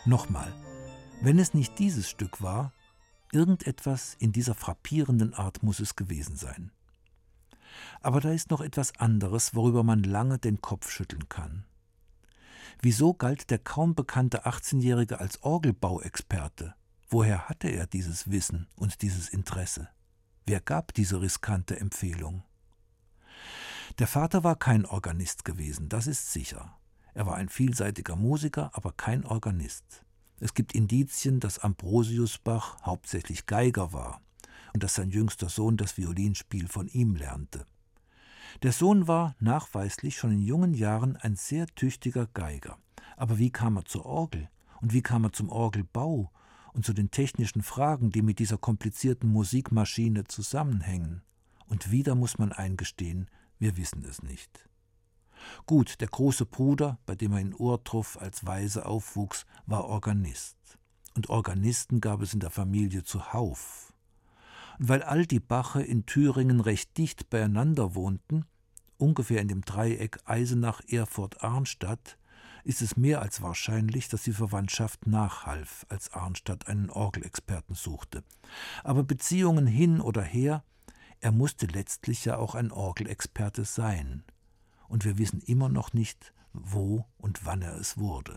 Nochmal, wenn es nicht dieses Stück war, irgendetwas in dieser frappierenden Art muss es gewesen sein. Aber da ist noch etwas anderes, worüber man lange den Kopf schütteln kann. Wieso galt der kaum bekannte 18-Jährige als Orgelbauexperte? Woher hatte er dieses Wissen und dieses Interesse? Wer gab diese riskante Empfehlung? Der Vater war kein Organist gewesen, das ist sicher. Er war ein vielseitiger Musiker, aber kein Organist. Es gibt Indizien, dass Ambrosius Bach hauptsächlich Geiger war und dass sein jüngster Sohn das Violinspiel von ihm lernte. Der Sohn war nachweislich schon in jungen Jahren ein sehr tüchtiger Geiger. Aber wie kam er zur Orgel? Und wie kam er zum Orgelbau und zu den technischen Fragen, die mit dieser komplizierten Musikmaschine zusammenhängen? Und wieder muss man eingestehen, wir wissen es nicht. Gut, der große Bruder, bei dem er in Uhrtruf als Waise aufwuchs, war Organist. Und Organisten gab es in der Familie zuhauf. Und weil all die Bache in Thüringen recht dicht beieinander wohnten, ungefähr in dem Dreieck Eisenach, Erfurt, Arnstadt, ist es mehr als wahrscheinlich, dass die Verwandtschaft nachhalf, als Arnstadt einen Orgelexperten suchte. Aber Beziehungen hin oder her, er musste letztlich ja auch ein Orgelexperte sein. Und wir wissen immer noch nicht, wo und wann er es wurde.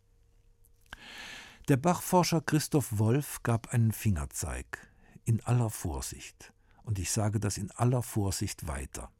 Der Bachforscher Christoph Wolff gab einen Fingerzeig. In aller Vorsicht. Und ich sage das in aller Vorsicht weiter.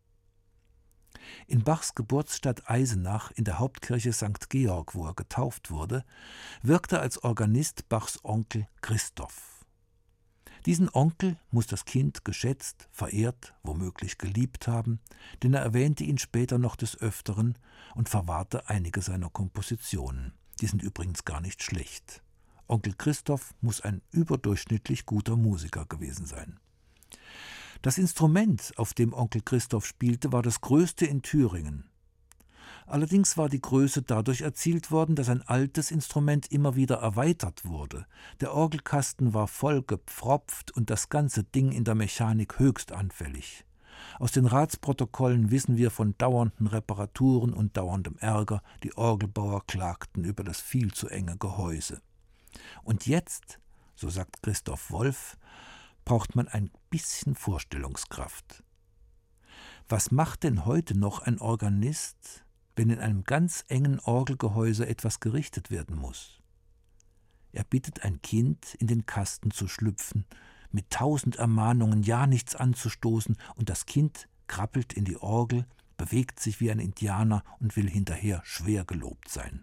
In Bachs Geburtsstadt Eisenach in der Hauptkirche St. Georg, wo er getauft wurde, wirkte als Organist Bachs Onkel Christoph. Diesen Onkel muss das Kind geschätzt, verehrt, womöglich geliebt haben, denn er erwähnte ihn später noch des Öfteren und verwahrte einige seiner Kompositionen. Die sind übrigens gar nicht schlecht. Onkel Christoph muss ein überdurchschnittlich guter Musiker gewesen sein. Das Instrument, auf dem Onkel Christoph spielte, war das größte in Thüringen. Allerdings war die Größe dadurch erzielt worden, dass ein altes Instrument immer wieder erweitert wurde. Der Orgelkasten war voll gepfropft und das ganze Ding in der Mechanik höchst anfällig. Aus den Ratsprotokollen wissen wir von dauernden Reparaturen und dauerndem Ärger, die Orgelbauer klagten über das viel zu enge Gehäuse. Und jetzt, so sagt Christoph Wolff, braucht man ein bisschen Vorstellungskraft. Was macht denn heute noch ein Organist, wenn in einem ganz engen Orgelgehäuse etwas gerichtet werden muss? Er bittet ein Kind, in den Kasten zu schlüpfen, mit 1000 Ermahnungen ja nichts anzustoßen, und das Kind krabbelt in die Orgel, bewegt sich wie ein Indianer und will hinterher schwer gelobt sein.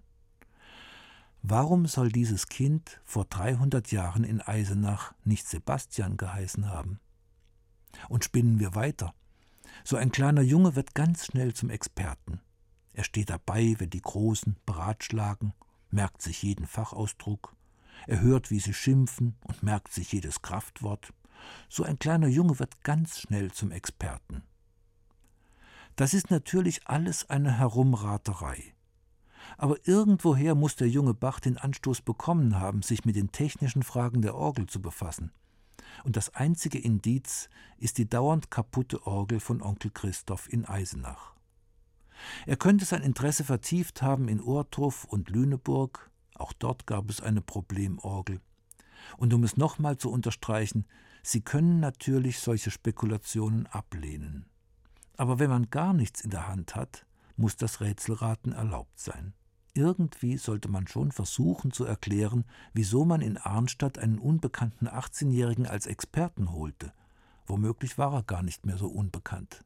Warum soll dieses Kind vor 300 Jahren in Eisenach nicht Sebastian geheißen haben? Und spinnen wir weiter. So ein kleiner Junge wird ganz schnell zum Experten. Er steht dabei, wenn die Großen beratschlagen, merkt sich jeden Fachausdruck. Er hört, wie sie schimpfen und merkt sich jedes Kraftwort. So ein kleiner Junge wird ganz schnell zum Experten. Das ist natürlich alles eine Herumraterei. Aber irgendwoher muss der junge Bach den Anstoß bekommen haben, sich mit den technischen Fragen der Orgel zu befassen. Und das einzige Indiz ist die dauernd kaputte Orgel von Onkel Christoph in Eisenach. Er könnte sein Interesse vertieft haben in Uhrtruf und Lüneburg, auch dort gab es eine Problemorgel. Und um es nochmal zu unterstreichen, Sie können natürlich solche Spekulationen ablehnen. Aber wenn man gar nichts in der Hand hat, muss das Rätselraten erlaubt sein. Irgendwie sollte man schon versuchen zu erklären, wieso man in Arnstadt einen unbekannten 18-Jährigen als Experten holte. Womöglich war er gar nicht mehr so unbekannt.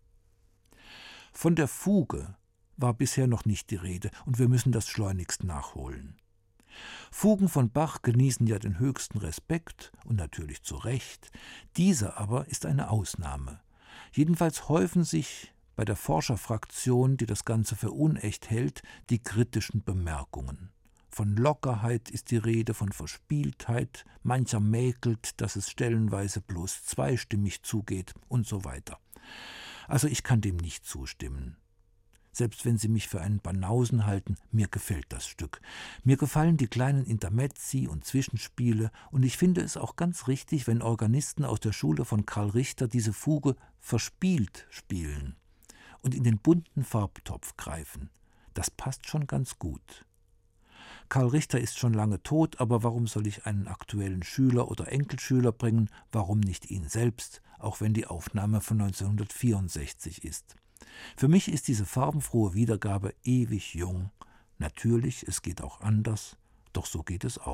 Von der Fuge war bisher noch nicht die Rede, und wir müssen das schleunigst nachholen. Fugen von Bach genießen ja den höchsten Respekt und natürlich zu Recht. Diese aber ist eine Ausnahme. Jedenfalls häufen sich bei der Forscherfraktion, die das Ganze für unecht hält, die kritischen Bemerkungen. Von Lockerheit ist die Rede, von Verspieltheit, mancher mäkelt, dass es stellenweise bloß zweistimmig zugeht und so weiter. Also ich kann dem nicht zustimmen. Selbst wenn Sie mich für einen Banausen halten, mir gefällt das Stück. Mir gefallen die kleinen Intermezzi und Zwischenspiele, und ich finde es auch ganz richtig, wenn Organisten aus der Schule von Karl Richter diese Fuge verspielt spielen und in den bunten Farbtopf greifen. Das passt schon ganz gut. Karl Richter ist schon lange tot, aber warum soll ich einen aktuellen Schüler oder Enkelschüler bringen? Warum nicht ihn selbst, auch wenn die Aufnahme von 1964 ist? Für mich ist diese farbenfrohe Wiedergabe ewig jung. Natürlich, es geht auch anders, doch so geht es auch.